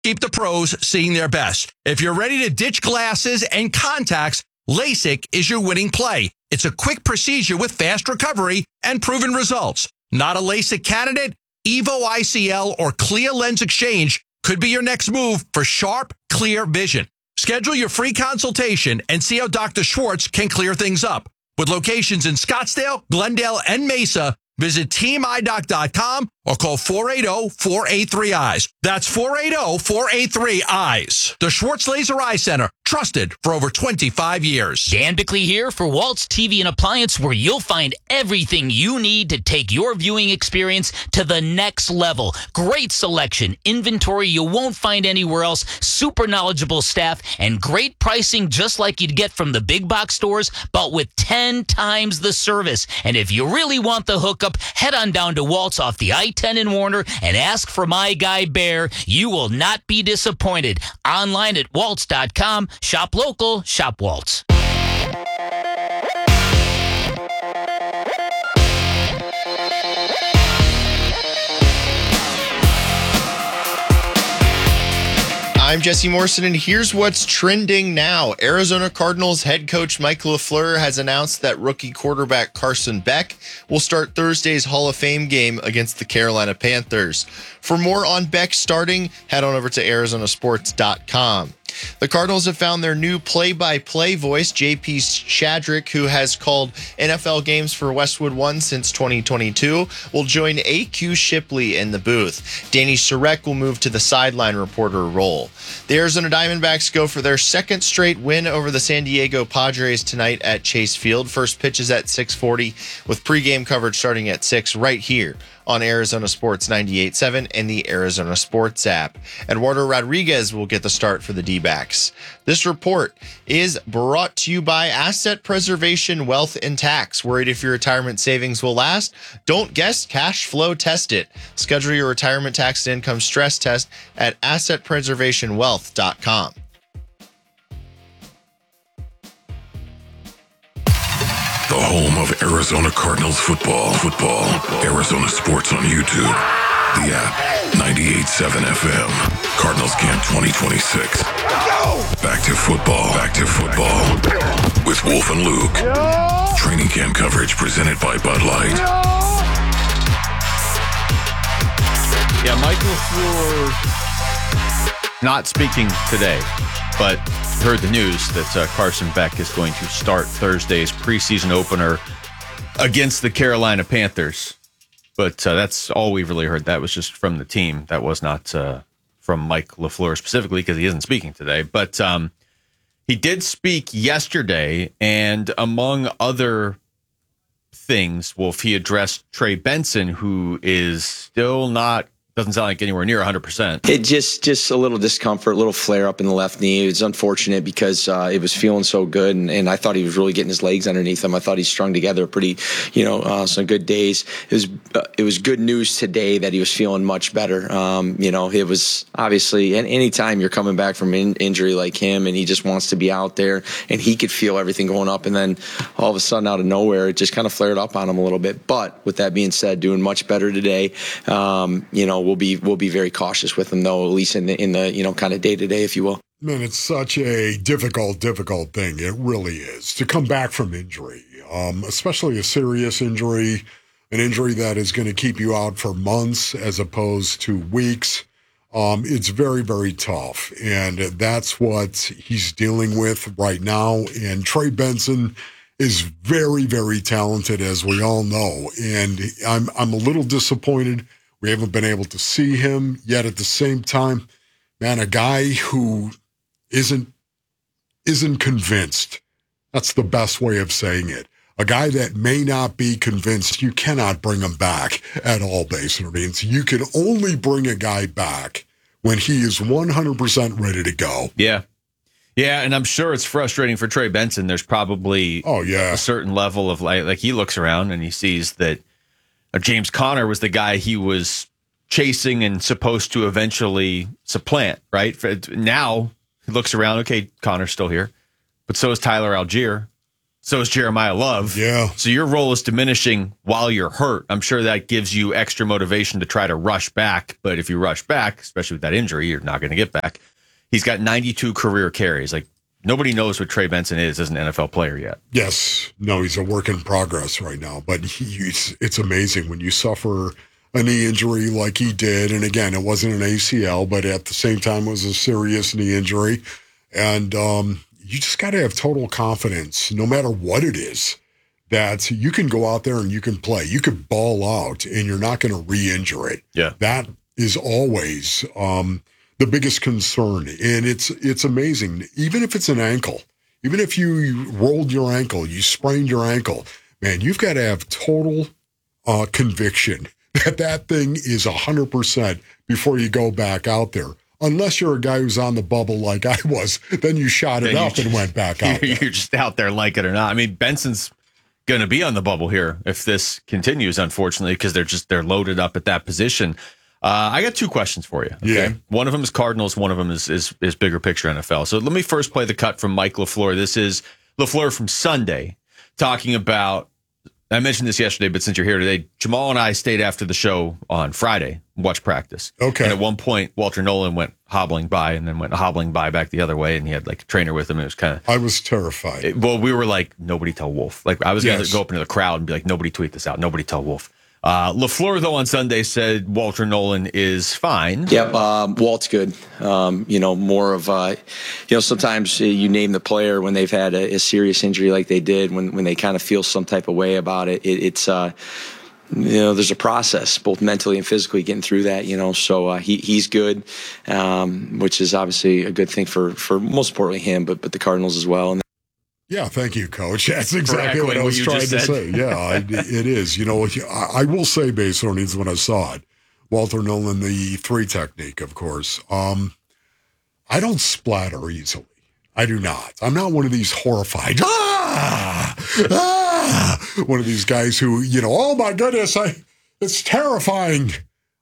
keep the pros seeing their best. If you're ready to ditch glasses and contacts, LASIK is your winning play. It's a quick procedure with fast recovery and proven results. Not a LASIK candidate? Evo ICL or Clear Lens Exchange could be your next move for sharp, clear vision. Schedule your free consultation and see how Dr. Schwartz can clear things up. With locations in Scottsdale, Glendale, and Mesa, visit teamidoc.com or call 480-483-EYES. That's 480-483-EYES. The Schwartz Laser Eye Center, trusted for over 25 years. Dan Bickley here for Waltz TV and Appliance, where you'll find everything you need to take your viewing experience to the next level. Great selection, inventory you won't find anywhere else, super knowledgeable staff, and great pricing just like you'd get from the big box stores, but with 10 times the service. And if you really want the hookup, head on down to Waltz off the I-10 in Warner and ask for my guy Bear. You will not be disappointed. Online at waltz.com. Shop local, shop Waltz. I'm Jesse Morrison, and here's what's trending now. Arizona Cardinals head coach Mike LaFleur has announced that rookie quarterback Carson Beck will start Thursday's Hall of Fame game against the Carolina Panthers. For more on Beck starting, head on over to arizonasports.com. The Cardinals have found their new play-by-play voice, JP Shadrick, who has called NFL games for Westwood One since 2022, will join A.Q. Shipley in the booth. Danny Surek will move to the sideline reporter role. The Arizona Diamondbacks go for their second straight win over the San Diego Padres tonight at Chase Field. First pitch is at 6:40, with pregame coverage starting at 6 right here on Arizona Sports 98.7 and the Arizona Sports app. Eduardo Rodriguez will get the start for the D-backs. This report is brought to you by Asset Preservation Wealth and Tax. Worried if your retirement savings will last? Don't guess, cash flow test it. Schedule your retirement tax and income stress test at assetpreservationwealth.com. The home of Arizona Cardinals football. Arizona Sports on YouTube. The app, 98.7 FM. Cardinals Camp 2026. Back to football. With Wolf and Luke. Training camp coverage presented by Bud Light. Yeah, Michael LaFleur not speaking today, but heard the news that Carson Beck is going to start Thursday's preseason opener against the Carolina Panthers. But that's all we've really heard. That was just from the team. That was not from Mike LaFleur specifically, because he isn't speaking today. But he did speak yesterday, and among other things, Wolf, he addressed Trey Benson, who is still not, doesn't sound like anywhere near 100%. It just a little discomfort, a little flare up in the left knee. It's unfortunate because it was feeling so good, and I thought he was really getting his legs underneath him. I thought he strung together pretty, some good days. It was good news today that he was feeling much better. It was obviously, and anytime you're coming back from injury like him, and he just wants to be out there, and he could feel everything going up, and then all of a sudden out of nowhere, it just kind of flared up on him a little bit. But with that being said, doing much better today. We'll be very cautious with him, though, at least in the kind of day to day, if you will. Man, it's such a difficult thing. It really is to come back from injury, especially a serious injury, an injury that is going to keep you out for months as opposed to weeks. It's very, very tough, and that's what he's dealing with right now. And Trey Benson is very, very talented, as we all know, and I'm a little disappointed we haven't been able to see him yet. At the same time, man, a guy who isn't convinced. That's the best way of saying it. A guy that may not be convinced, you cannot bring him back at all, basically. And so you can only bring a guy back when he is 100% ready to go. Yeah. Yeah, and I'm sure it's frustrating for Trey Benson. There's probably a certain level of like he looks around and he sees that James Conner was the guy he was chasing and supposed to eventually supplant, right? Now he looks around, okay, Connor's still here, but so is Tyler Algier. So is Jeremiah Love. Yeah. So your role is diminishing while you're hurt. I'm sure that gives you extra motivation to try to rush back. But if you rush back, especially with that injury, you're not going to get back. He's got 92 career carries. Like, nobody knows what Trey Benson is as an NFL player yet. Yes. No, he's a work in progress right now. But it's amazing when you suffer a knee injury like he did. And again, it wasn't an ACL, but at the same time, it was a serious knee injury. And you just got to have total confidence, no matter what it is, that you can go out there and you can play. You could ball out and you're not going to re-injure it. Yeah. That is always the biggest concern. And it's amazing. Even if it's an ankle, even if you rolled your ankle, you sprained your ankle, man, you've got to have total conviction that thing is 100% before you go back out there. Unless you're a guy who's on the bubble like I was, then you shot it up and went back out there. You're just out there, like it or not. I mean, Benson's going to be on the bubble here if this continues, unfortunately, because they're loaded up at that position. I got two questions for you. Okay? Yeah. One of them is Cardinals. One of them is bigger picture NFL. So let me first play the cut from Mike LaFleur. This is LaFleur from Sunday talking about, I mentioned this yesterday, but since you're here today, Jamal and I stayed after the show on Friday, watched practice. Okay. And at one point, Walter Nolan went hobbling by and then went hobbling by back the other way, and he had like a trainer with him. It was kind of... I was terrified. Well, we were like, nobody tell Wolf. Like, I was going to go up into the crowd and be like, nobody tweet this out. Nobody tell Wolf. LaFleur, though, on Sunday said Walter Nolan is fine. Yep, Walt's good. More of, sometimes you name the player when they've had a serious injury like they did, when they kind of feel some type of way about it. It's there's a process, both mentally and physically, getting through that, so he's good, which is obviously a good thing for most importantly him, but the Cardinals as well. And yeah, thank you, Coach. That's exactly what I was you trying just to said. say. Yeah, it is. I will say, based on when I saw it, Walter Nolan, the 3 technique, of course. I don't splatter easily. I do not. I'm not one of these horrified, one of these guys who, oh my goodness, it's terrifying.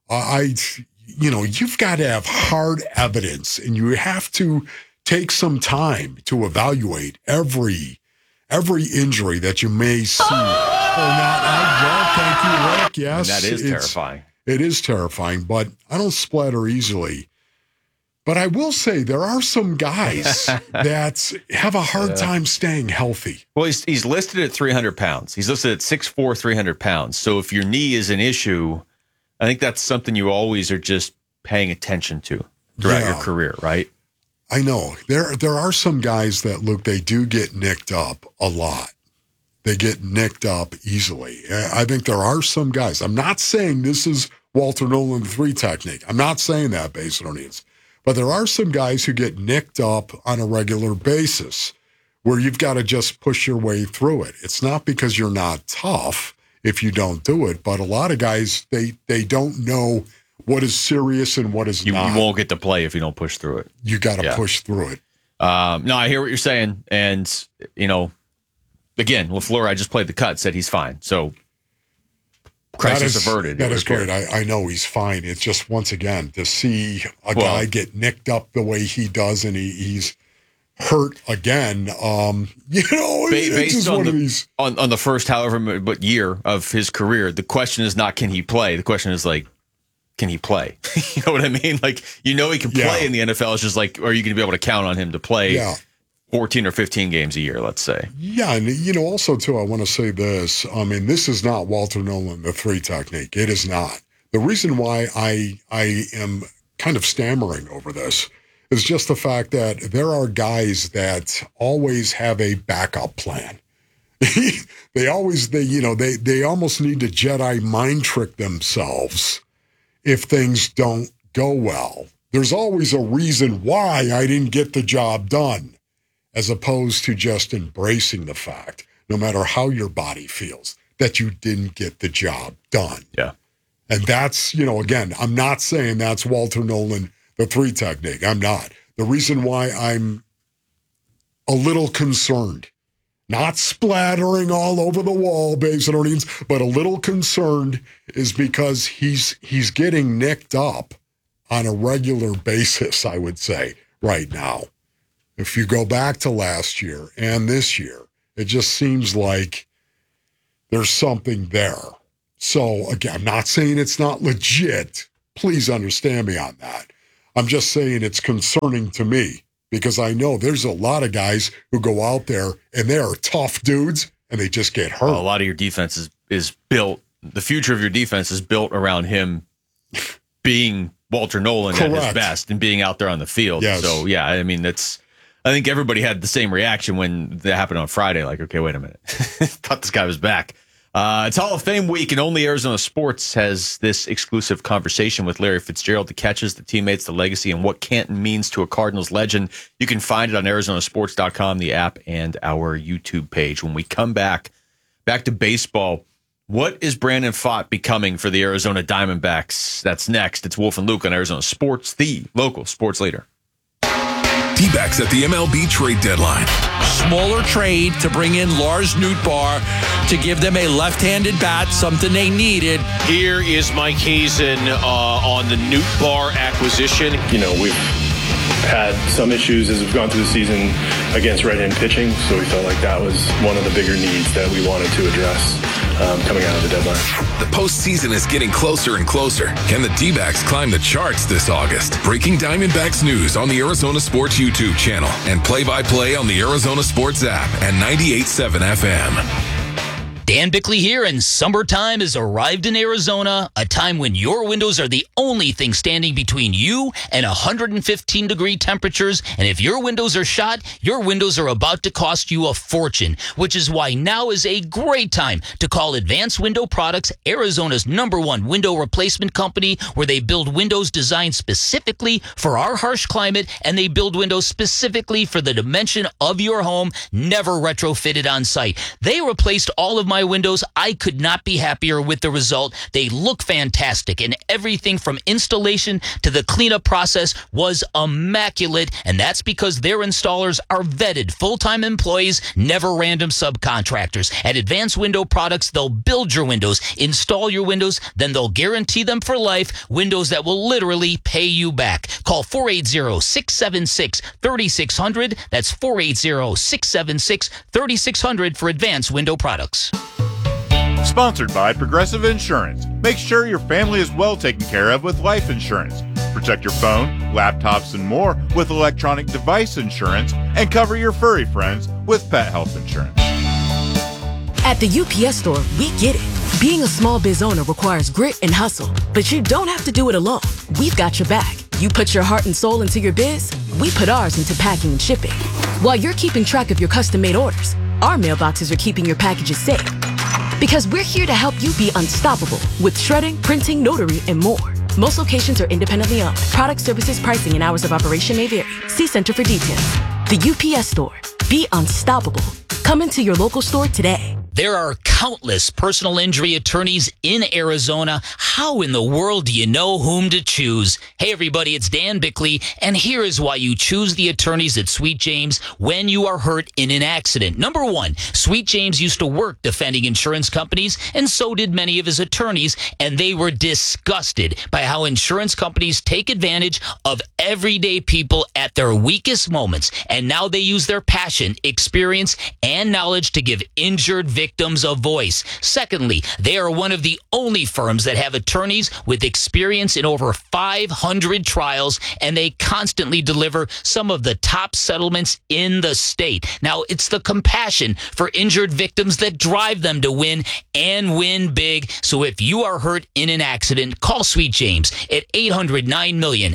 You've got to have hard evidence, and you have to take some time to evaluate every injury that you may see or not. Thank you, Rick. Yes, And that is terrifying. It is terrifying, but I don't splatter easily. But I will say there are some guys that have a hard time staying healthy. Well, he's listed at 300 pounds. He's listed at 6'4", 300 pounds. So if your knee is an issue, I think that's something you always are just paying attention to throughout your career, right? I know. There are some guys that, look, they do get nicked up a lot. They get nicked up easily. I think there are some guys. I'm not saying this is Walter Nolan 3 technique. I'm not saying that based on it. But there are some guys who get nicked up on a regular basis where you've got to just push your way through it. It's not because you're not tough if you don't do it, but a lot of guys, they don't know what is serious and what is not. You won't get to play if you don't push through it. You got to push through it. No, I hear what you're saying. And, again, LaFleur, I just played the cut, said he's fine. So, crisis averted. That is great. I know he's fine. It's just, once again, to see a guy get nicked up the way he does and he's hurt again, it's just one of these. On the first year of his career, the question is not can he play? The question is like, can he play? You know what I mean? Like, he can play in the NFL. It's just like, are you going to be able to count on him to play 14 or 15 games a year, let's say? Yeah, and also, too, I want to say this. I mean, this is not Walter Nolan, the 3 technique. It is not. The reason why I am kind of stammering over this is just the fact that there are guys that always have a backup plan. They almost need to Jedi mind trick themselves if things don't go well. There's always a reason why I didn't get the job done, as opposed to just embracing the fact, no matter how your body feels, that you didn't get the job done. Yeah. And that's, again, I'm not saying that's Walter Nolan, the 3 technique. I'm not. The reason why I'm a little concerned, not splattering all over the wall, based on earnings, but a little concerned is because he's getting nicked up on a regular basis, I would say, right now. If you go back to last year and this year, It just seems like there's something there. So, again, I'm not saying it's not legit. Please understand me on that. I'm just saying it's concerning to me because I know there's a lot of guys who go out there and they are tough dudes and they just get hurt. Well, a lot of your defense is built, the future of your defense is built around him being Walter Nolan Correct. at his best and being out there on the field. Yes. So, yeah, I mean, I think everybody had the same reaction when that happened on Friday. Like, okay, wait a minute. Thought this guy was back. It's Hall of Fame week, and only Arizona Sports has this exclusive conversation with Larry Fitzgerald, the catches, the teammates, the legacy, and what Canton means to a Cardinals legend. You can find it on ArizonaSports.com, the app, and our YouTube page. When we come back to baseball, what is Brandon Pfaadt becoming for the Arizona Diamondbacks? That's next. It's Wolf and Luke on Arizona Sports, the local sports leader. D-backs at the MLB trade deadline. Smaller trade to bring in Lars Nootbaar to give them a left-handed bat, something they needed. Here is Mike Hazen on the Nootbaar acquisition. You know, we've had some issues as we've gone through the season against right-hand pitching, so we felt like that was one of the bigger needs that we wanted to address coming out of the deadline. The postseason is getting closer and closer. Can the D-backs climb the charts this August? Breaking Diamondbacks news on the Arizona Sports YouTube channel and play-by-play on the Arizona Sports app and 98.7 FM. Dan Bickley here, and summertime has arrived in Arizona, a time when your windows are the only thing standing between you and 115-degree temperatures. And if your windows are shot, your windows are about to cost you a fortune, which is why now is a great time to call Advanced Window Products, Arizona's #1 window replacement company, where they build windows designed specifically for our harsh climate, and they build windows specifically for the dimension of your home, never retrofitted on site. They replaced all of my windows. I could not be happier with the result. They look fantastic, and everything from installation to the cleanup process was immaculate, and that's because their installers are vetted full-time employees, never random subcontractors. At Advanced Window Products, they'll build your windows, install your windows, then they'll guarantee them for life, windows that will literally pay you back. Call 480-676-3600. That's 480-676-3600 for Advanced Window Products. Sponsored by Progressive Insurance. Make sure your family is well taken care of with life insurance. Protect your phone, laptops, and more with electronic device insurance, and cover your furry friends with pet health insurance. At the UPS Store, we get it. Being a small biz owner requires grit and hustle, but you don't have to do it alone. We've got your back. You put your heart and soul into your biz, we put ours into packing and shipping. While you're keeping track of your custom-made orders, our mailboxes are keeping your packages safe. Because we're here to help you be unstoppable with shredding, printing, notary, and more. Most locations are independently owned. Product, services, pricing, and hours of operation may vary. See Center for details. The UPS Store. Be unstoppable. Come into your local store today. There are countless personal injury attorneys in Arizona. How in the world do you know whom to choose? Hey, everybody, it's Dan Bickley, and here is why you choose the attorneys at Sweet James when you are hurt in an accident. Number one, Sweet James used to work defending insurance companies, and so did many of his attorneys, and they were disgusted by how insurance companies take advantage of everyday people at their weakest moments, and now they use their passion, experience, and knowledge to give injured victims a voice. Secondly, they are one of the only firms that have attorneys with experience in over 500 trials, and they constantly deliver some of the top settlements in the state. Now, it's the compassion for injured victims that drive them to win and win big. So if you are hurt in an accident, call Sweet James at 800-9-MILLION,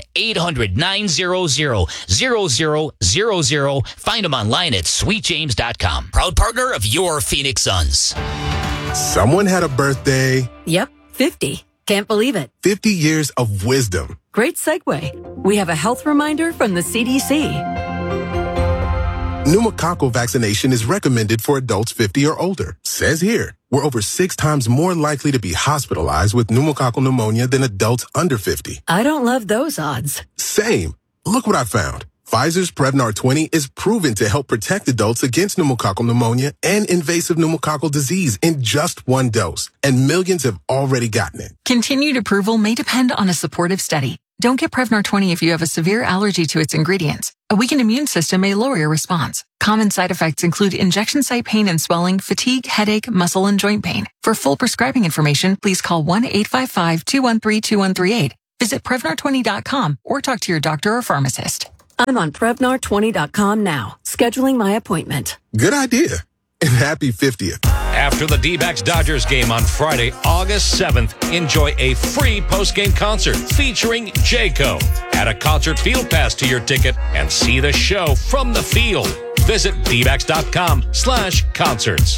800-900-0000. Find them online at sweetjames.com. Proud partner of your Phoenix Suns. Someone had a birthday. Yep, 50. Can't believe it. 50 years of wisdom. Great segue. We have a health reminder from the CDC. Pneumococcal vaccination is recommended for adults 50 or older. Says here, we're over 6 times more likely to be hospitalized with pneumococcal pneumonia than adults under 50. I don't love those odds. Same. Look what I found. Pfizer's Prevnar 20 is proven to help protect adults against pneumococcal pneumonia and invasive pneumococcal disease in just 1 dose, and millions have already gotten it. Continued approval may depend on a supportive study. Don't get Prevnar 20 if you have a severe allergy to its ingredients. A weakened immune system may lower your response. Common side effects include injection site pain and swelling, fatigue, headache, muscle, and joint pain. For full prescribing information, please call 1-855-213-2138. Visit Prevnar20.com or talk to your doctor or pharmacist. I'm on Prevnar20.com now, scheduling my appointment. Good idea. And happy 50th. After the D-backs Dodgers game on Friday, August 7th, enjoy a free post-game concert featuring Jayco. Add a concert field pass to your ticket and see the show from the field. Visit dbacks.com/concerts.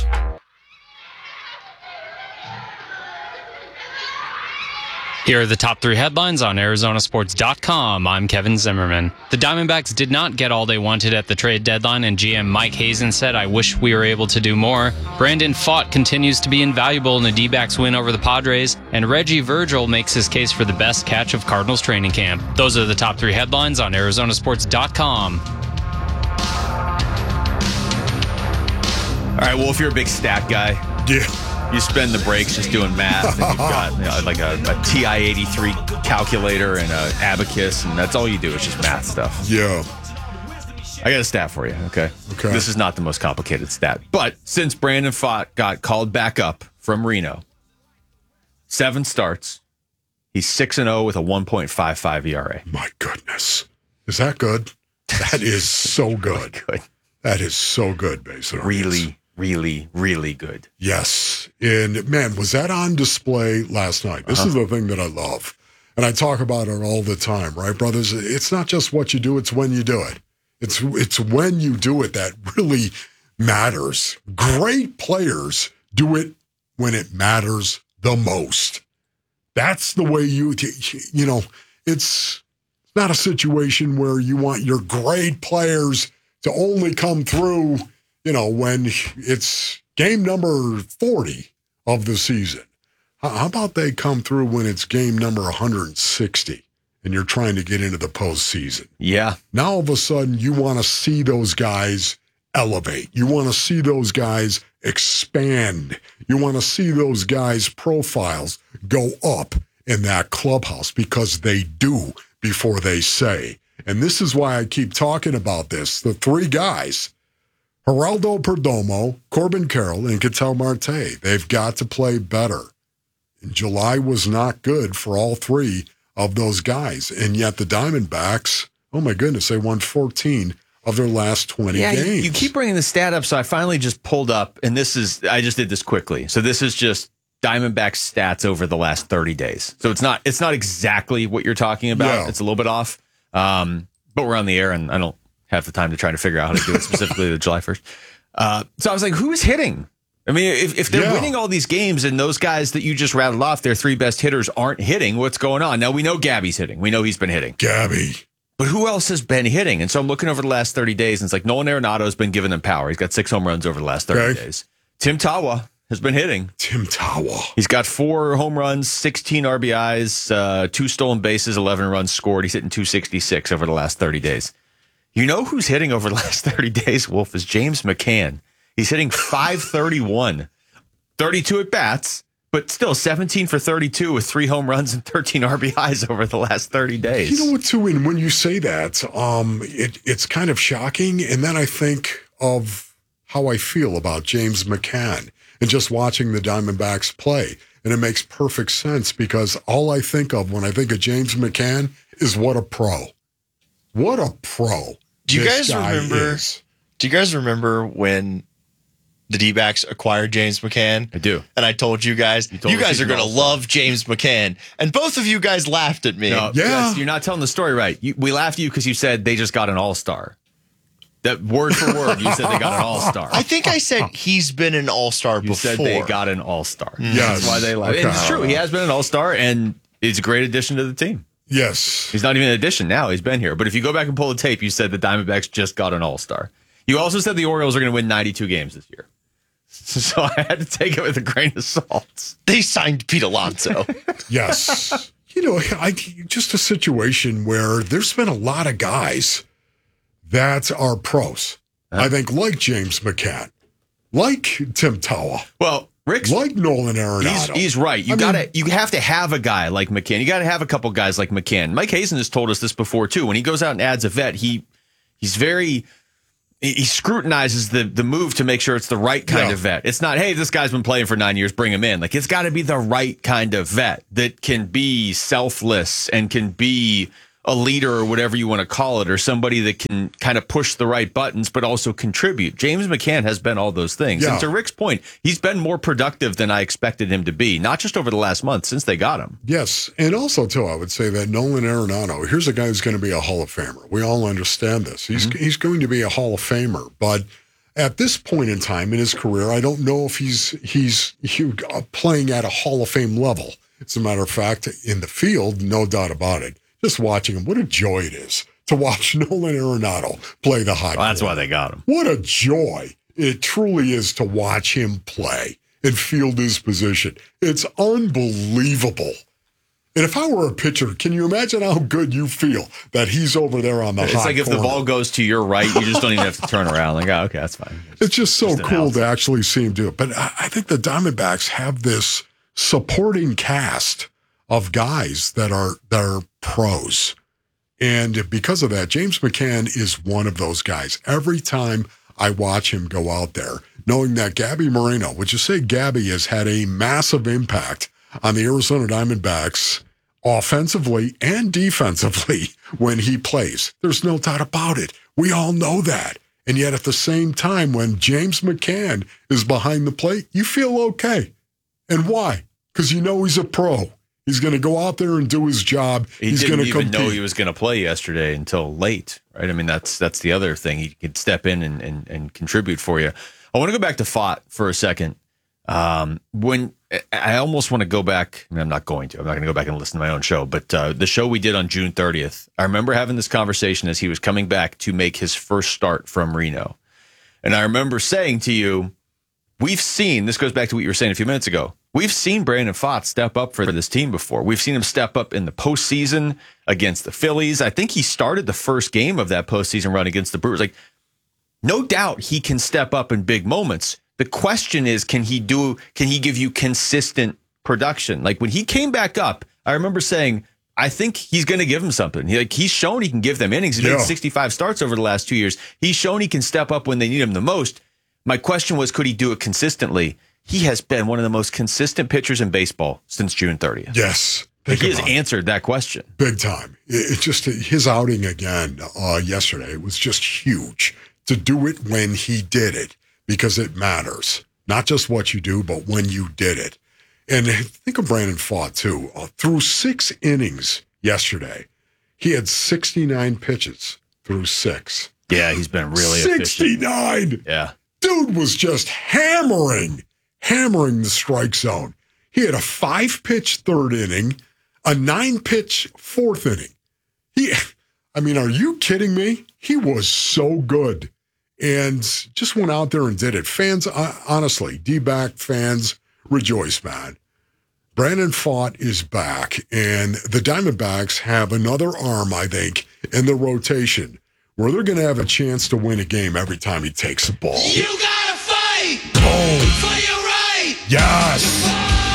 Here are the top 3 headlines on Arizonasports.com. I'm Kevin Zimmerman. The Diamondbacks did not get all they wanted at the trade deadline, and GM Mike Hazen said, "I wish we were able to do more." Brandon Pfaadt continues to be invaluable in the D-backs win over the Padres, and Reggie Virgil makes his case for the best catch of Cardinals training camp. Those are the top 3 headlines on Arizonasports.com. All right, well, if you're a big stat guy, you spend the breaks just doing math, and you've got like a TI-83 calculator and an abacus, and that's all you do is just math stuff. Yeah. I got a stat for you, okay? This is not the most complicated stat, but since Brandon Pfaadt got called back up from Reno, 7 starts, he's 6-0 with a 1.55 ERA. My goodness. Is that good? That is so good. That is so good, basically. Really good. Yes. And, man, was that on display last night? This is the thing that I love. And I talk about it all the time, right, brothers? It's not just what you do, it's when you do it. It's when you do it that really matters. Great players do it when it matters the most. That's the way it's not a situation where you want your great players to only come through when it's game number 40 of the season. How about they come through when it's game number 160 and you're trying to get into the postseason? Yeah. Now, all of a sudden, you want to see those guys elevate. You want to see those guys expand. You want to see those guys' profiles go up in that clubhouse because they do before they say. And this is why I keep talking about this. The 3 guys, Geraldo Perdomo, Corbin Carroll, and Ketel Marte, they've got to play better. And July was not good for all 3 of those guys. And yet the Diamondbacks, oh my goodness, they won 14 of their last 20 games. You keep bringing the stat up, so I finally just pulled up, and I just did this quickly. So this is just Diamondbacks stats over the last 30 days. So it's not exactly what you're talking about. Yeah. It's a little bit off. But we're on the air, and I don't have the time to try to figure out how to do it specifically to July 1st. So I was like, who's hitting? I mean, if they're winning all these games and those guys that you just rattled off, their 3 best hitters aren't hitting, what's going on? Now, we know Gabby's hitting. We know he's been hitting. Gabby. But who else has been hitting? And so I'm looking over the last 30 days, and it's like Nolan Arenado's been giving them power. He's got 6 home runs over the last 30 days. Tim Tawa has been hitting. Tim Tawa. He's got 4 home runs, 16 RBIs, 2 stolen bases, 11 runs scored. He's hitting 266 over the last 30 days. You know who's hitting over the last 30 days, Wolf, is James McCann. He's hitting .531, 32 at bats, but still 17 for 32 with 3 home runs and 13 RBIs over the last 30 days. You know what, too, and when you say that, it's kind of shocking. And then I think of how I feel about James McCann and just watching the Diamondbacks play. And it makes perfect sense because all I think of when I think of James McCann is what a pro. What a pro. Do you guys remember when the D-backs acquired James McCann? I do. And I told you guys, you guys are going to love James McCann. And both of you guys laughed at me. No, you're not telling the story right. We laughed at you because you said they just got an all-star. That word for word, you said they got an all-star. I think I said he's been an all-star before. You said they got an all-star. Yes. That's why they laughed. Okay. It's true. He has been an all-star, and he's a great addition to the team. Yes. He's not even an addition now. He's been here. But if you go back and pull the tape, you said the Diamondbacks just got an all-star. You also said the Orioles are going to win 92 games this year. So I had to take it with a grain of salt. They signed Pete Alonso. Yes. Just a situation where there's been a lot of guys that are pros. I think like James McCann, like Tim Tawa. Well, Rick's like Nolan Arenado. He's right. You have to have a guy like McCann. You got to have a couple guys like McCann. Mike Hazen has told us this before too. When he goes out and adds a vet, he He scrutinizes the move to make sure it's the right kind of vet. It's not, hey, this guy's been playing for 9 years, bring him in. Like, it's got to be the right kind of vet that can be selfless and can be a leader or whatever you want to call it, or somebody that can kind of push the right buttons but also contribute. James McCann has been all those things. Yeah. And to Rick's point, he's been more productive than I expected him to be, not just over the last month since they got him. Yes, and also, too, I would say that Nolan Arenado, here's a guy who's going to be a Hall of Famer. We all understand this. He's going to be a Hall of Famer, but at this point in time in his career, I don't know if he's playing at a Hall of Fame level. As a matter of fact, in the field, no doubt about it. Just watching him, what a joy it is to watch Nolan Arenado play the hockey. Well, that's why they got him. What a joy it truly is to watch him play and field his position. It's unbelievable. And if I were a pitcher, can you imagine how good you feel that he's over there on the hot It's like if corner? the ball goes to your right, you just don't even have to turn around. Like, oh, okay, that's fine. It's just so cool to actually see him do it. But I think the Diamondbacks have this supporting cast of guys that are pros. And because of that, James McCann is one of those guys. Every time I watch him go out there, knowing that Gabby Moreno, would you say Gabby has had a massive impact on the Arizona Diamondbacks offensively and defensively when he plays. There's no doubt about it. We all know that. And yet at the same time, when James McCann is behind the plate, you feel okay. And why? Because you know he's a pro. He's going to go out there and do his job. He's going to compete. He didn't even know he was going to play yesterday until late, right? I mean, that's the other thing. He could step in and contribute for you. I want to go back to Pfaadt for a second. When I almost want to go back, I mean, I'm not going to go back and listen to my own show, but the show we did on June 30th, I remember having this conversation as he was coming back to make his first start from Reno. And I remember saying to you, we've seen, this goes back to what you were saying a few minutes ago, we've seen Brandon Pfaadt step up for this team before. We've seen him step up in the postseason against the Phillies. I think he started the first game of that postseason run against the Brewers. Like, no doubt he can step up in big moments. The question is, can he give you consistent production? Like when he came back up, I remember saying, I think he's going to give him something. He's shown he can give them innings. He made 65 starts over the last 2 years. He's shown he can step up when they need him the most. My question was, could he do it consistently? He has been one of the most consistent pitchers in baseball since June 30th. Yes. He has answered that question. Big time. It's just his outing again yesterday was just huge. To do it when he did it, because it matters. Not just what you do, but when you did it. And think of Brandon Pfaadt, too. Through 6 innings yesterday, he had 69 pitches through 6. Yeah, he's been really efficient. 69! Yeah. Dude was just hammering the strike zone. He had a 5-pitch 3rd inning, a 9-pitch 4th inning. Are you kidding me? He was so good. And just went out there and did it. Fans, honestly, D-back fans, rejoice, man. Brandon Pfaadt is back, and the Diamondbacks have another arm, I think, in the rotation where they're going to have a chance to win a game every time he takes the ball. You gotta fight for your right. Yes.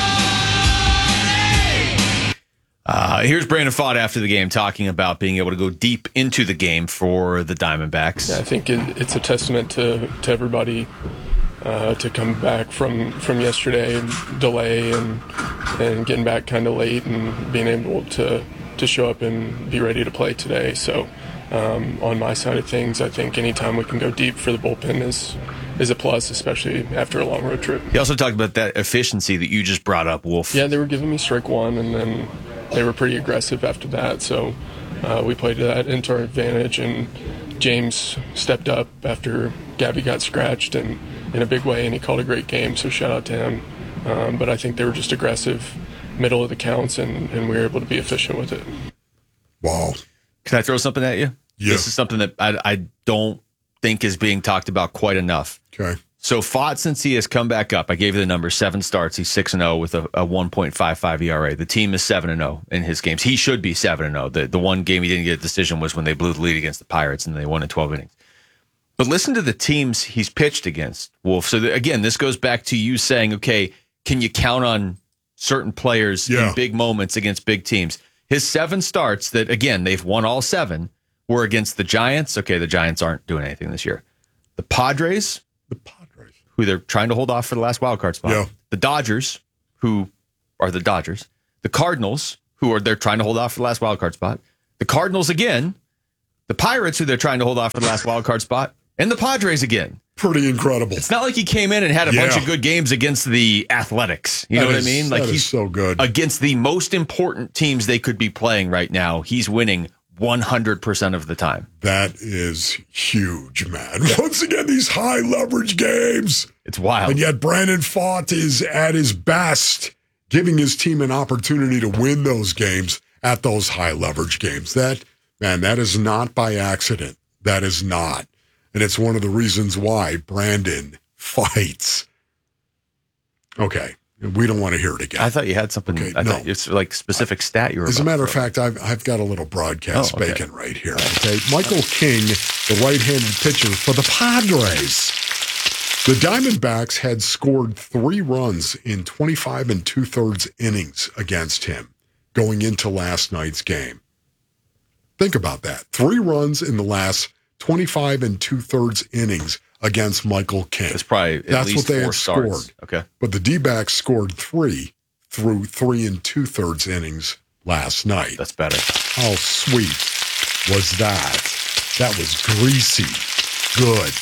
Here's Brandon Pfaadt after the game talking about being able to go deep into the game for the Diamondbacks. Yeah, I think it's a testament to everybody to come back from yesterday, delay and getting back kind of late and being able to show up and be ready to play today. So on my side of things, I think anytime we can go deep for the bullpen is a plus, especially after a long road trip. He also talked about that efficiency that you just brought up, Wolf. Yeah, they were giving me strike one, and then they were pretty aggressive after that. So we played that into our advantage, and James stepped up after Gabby got scratched and in a big way, and he called a great game, so shout out to him. But I think they were just aggressive middle of the counts, and we were able to be efficient with it. Wow. Can I throw something at you? Yeah. This is something that I don't think is being talked about quite enough. Okay. So Pfaadt, since he has come back up, I gave you the number, 7 starts. He's 6-0 with a 1.55 ERA. The team is 7-0 in his games. He should be 7-0. The one game he didn't get a decision was when they blew the lead against the Pirates and they won in 12 innings. But listen to the teams he's pitched against, Wolf. So again, this goes back to you saying, okay, can you count on certain players in big moments against big teams? His 7 starts that, again, they've won all 7, were against the Giants. Okay, the Giants aren't doing anything this year. The Padres, who they're trying to hold off for the last wild card spot. Yeah. The Dodgers, who are the Dodgers. The Cardinals, who are they're trying to hold off for the last wild card spot. The Cardinals again. The Pirates, who they're trying to hold off for the last wild card spot. And the Padres again. Pretty incredible. It's not like he came in and had a bunch of good games against the Athletics. You know what I mean? Like he's so good. Against the most important teams they could be playing right now, he's winning 100% of the time. That is huge, man. Once again, these high leverage games. It's wild. And yet Brandon Pfaadt is at his best, giving his team an opportunity to win those games at those high leverage games. That is not by accident. That is not. And it's one of the reasons why Brandon fights. Okay. We don't want to hear it again. I thought you had something. Okay, I thought it's like specific stat you were. As a about matter to of throw. fact, I've got a little broadcast bacon right here. Okay, Michael King, the right-handed pitcher for the Padres. The Diamondbacks had scored 3 runs in 25 2/3 innings against him going into last night's game. Think about that. 3 runs in the last 25 2/3 innings against Michael King. It's probably at least what they 4 had starts. scored. Okay. But the D-backs scored 3 through 3 2/3 innings last night. That's better. How sweet was that? That was greasy. Good.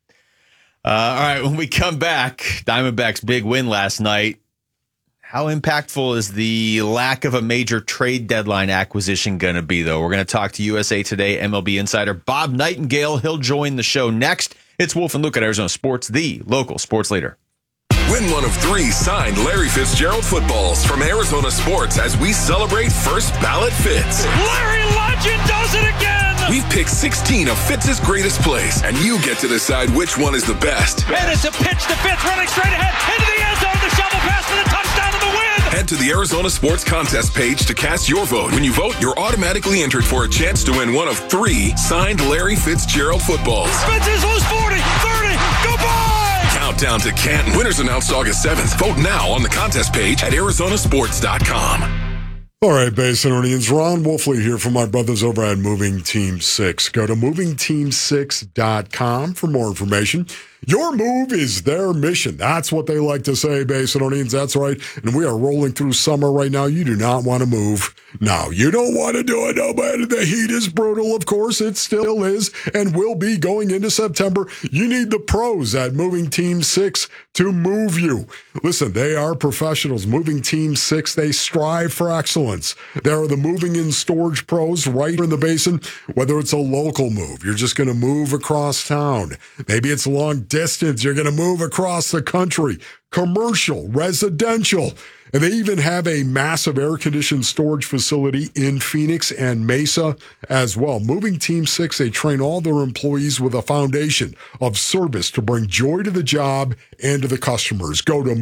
All right, when we come back, Diamondbacks' big win last night. How impactful is the lack of a major trade deadline acquisition going to be, though? We're going to talk to USA Today MLB insider Bob Nightingale. He'll join the show next. It's Wolf and Luke at Arizona Sports, the local sports leader. Win one of 3 signed Larry Fitzgerald footballs from Arizona Sports as we celebrate First Ballot Fitz. Larry Legend does it again! We've picked 16 of Fitz's greatest plays, and you get to decide which one is the best. And it's a pitch to Fitz, running straight ahead into the end zone. The shovel pass for the touchdown and the win! Head to the Arizona Sports Contest page to cast your vote. When you vote, you're automatically entered for a chance to win one of 3 signed Larry Fitzgerald footballs. Fitz is loose 40, 30, goodbye! Countdown to Canton. Winners announced August 7th. Vote now on the contest page at arizonasports.com. All right, Basinonians, Ron Wolfley here from my brothers over at Moving Team 6. Go to movingteam6.com for more information. Your move is their mission. That's what they like to say, Basinonians. That's right. And we are rolling through summer right now. You do not want to move. No, you don't want to do it. No, but the heat is brutal. Of course, it still is and will be going into September. You need the pros at Moving Team 6 to move you. Listen, they are professionals. Moving Team 6, they strive for excellence. They are the moving and storage pros right in the Basin, whether it's a local move. You're just going to move across town. Maybe it's long distance. You're going to move across the country. Commercial, residential. And they even have a massive air-conditioned storage facility in Phoenix and Mesa as well. Moving Team 6, they train all their employees with a foundation of service to bring joy to the job and to the customers. Go to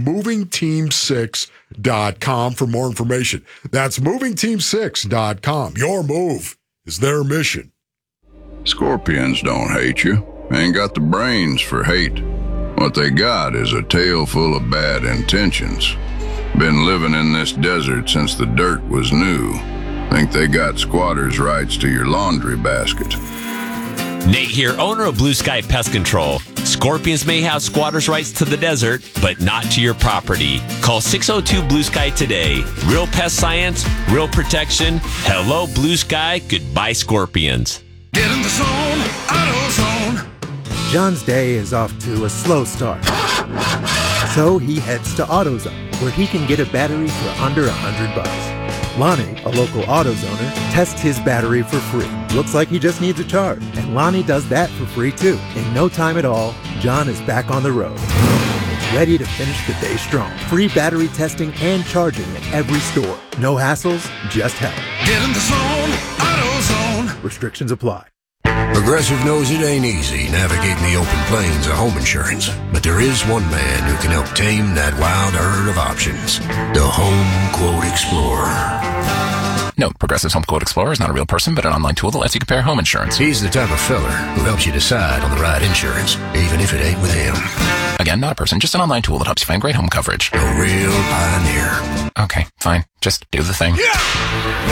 movingteam6.com for more information. That's movingteam6.com. Your move is their mission. Scorpions don't hate you. Ain't got the brains for hate. What they got is a tail full of bad intentions. Been living in this desert since the dirt was new. Think they got squatters' rights to your laundry basket. Nate here, owner of Blue Sky Pest Control. Scorpions may have squatters' rights to the desert, but not to your property. Call 602 Blue Sky today. Real pest science, real protection. Hello, Blue Sky. Goodbye, Scorpions. Get in the zone, AutoZone. John's day is off to a slow start. So he heads to AutoZone, where he can get a battery for under $100. Lonnie, a local AutoZoner, tests his battery for free. Looks like he just needs a charge, and Lonnie does that for free too. In no time at all, John is back on the road, ready to finish the day strong. Free battery testing and charging at every store. No hassles, just help. Get in the zone, AutoZone. Restrictions apply. Progressive knows it ain't easy navigating the open plains of home insurance, but there is one man who can help tame that wild herd of options. The Home Quote Explorer. Note, Progressive's Home Quote Explorer is not a real person, but an online tool that lets you compare home insurance. He's the type of feller who helps you decide on the right insurance, even if it ain't with him. Again, not a person, just an online tool that helps you find great home coverage. A real pioneer. Okay, fine. Just do the thing.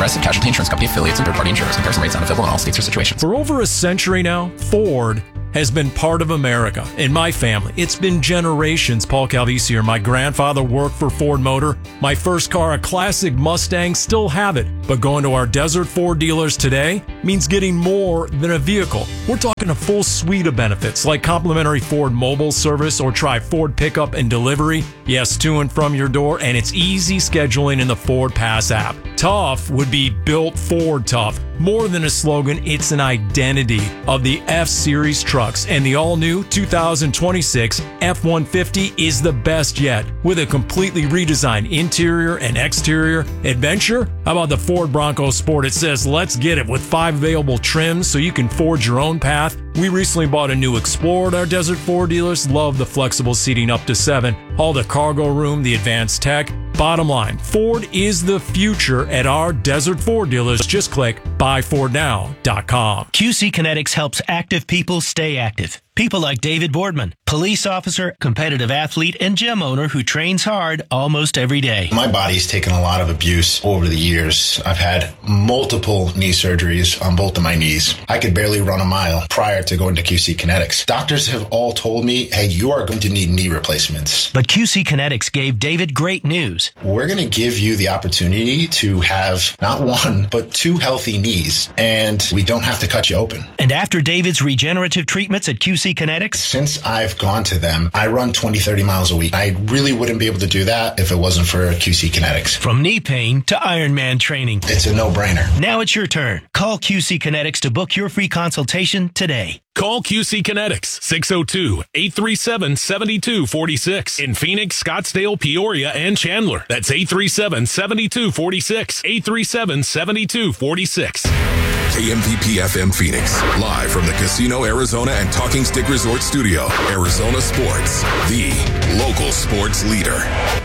Progressive Casualty Insurance Company affiliates and third-party insurers. Comparison rates not available in all states or situations. For over a century now, Ford has been part of America. In my family, it's been generations. Paul Calvisi here. My grandfather worked for Ford Motor. My first car, a classic Mustang, still have it. But going to our Desert Ford dealers today means getting more than a vehicle. We're talking a full suite of benefits like complimentary Ford mobile service or try Ford pickup and delivery. Yes, to and from your door, and it's easy scheduling in the Ford Pass app. Tough would be built Ford tough. More than a slogan, it's an identity of the F-Series trucks, and the all-new 2026 F-150 is the best yet. With a completely redesigned interior and exterior adventure, how about the Ford Bronco Sport? It says, let's get it, with 5 available trims so you can forge your own path. We recently bought a new Explorer at our Desert Ford dealers. Love the flexible seating up to 7, all the cargo room, the advanced tech. Bottom line, Ford is the future at our Desert Ford dealers. Just click buyfordnow.com. QC Kinetics helps active people stay active. People like David Boardman, police officer, competitive athlete, and gym owner who trains hard almost every day. My body's taken a lot of abuse over the years. I've had multiple knee surgeries on both of my knees. I could barely run a mile prior to going to QC Kinetics. Doctors have all told me, hey, you are going to need knee replacements. But QC Kinetics gave David great news. We're going to give you the opportunity to have not 1, but 2 healthy knees, and we don't have to cut you open. And after David's regenerative treatments at QC Kinetics? Since I've gone to them, I run 20, 30 miles a week. I really wouldn't be able to do that if it wasn't for QC Kinetics. From knee pain to Ironman training. It's a no-brainer. Now it's your turn. Call QC Kinetics to book your free consultation today. Call QC Kinetics, 602-837-7246. In Phoenix, Scottsdale, Peoria, and Chandler. That's 837-7246. 837-7246. KMVP FM Phoenix, live from the Casino Arizona and Talking Stick Resort Studio. Arizona Sports, the local sports leader.